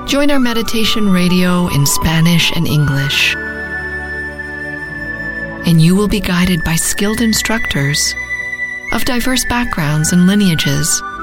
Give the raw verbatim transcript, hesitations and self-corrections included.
Join our meditation radio in Spanish and English, and you will be guided by skilled instructors of diverse backgrounds and lineages